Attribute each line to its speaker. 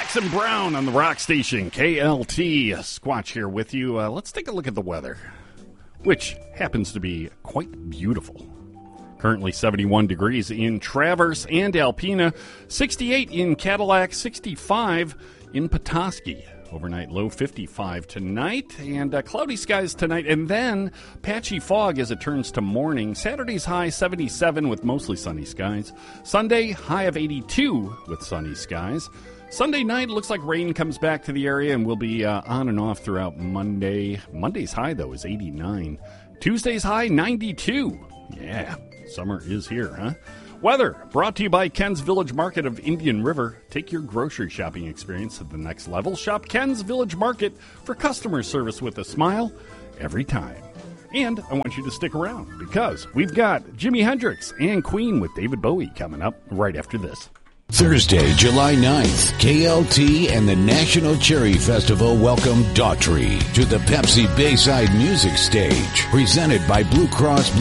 Speaker 1: Jackson Brown on the rock station, KLT. Squatch here with you. Let's take a look at the weather, which happens to be quite beautiful. Currently 71 degrees in Traverse and Alpena, 68 in Cadillac, 65 in Petoskey. Overnight low 55 tonight, and cloudy skies tonight, and then patchy fog as it turns to morning. Saturday's high 77 with mostly sunny skies. Sunday, high of 82 with sunny skies. Sunday night looks like rain comes back to the area and will be on and off throughout Monday. Monday's high, though, is 89. Tuesday's high, 92. Yeah, summer is here, huh? Weather brought to you by Ken's Village Market of Indian River. Take your grocery shopping experience to the next level. Shop Ken's Village Market for customer service with a smile every time. And I want you to stick around because we've got Jimi Hendrix and Queen with David Bowie coming up right after this.
Speaker 2: Thursday, July 9th, KLT and the National Cherry Festival welcome Daughtry to the Pepsi Bayside Music Stage, presented by Blue Cross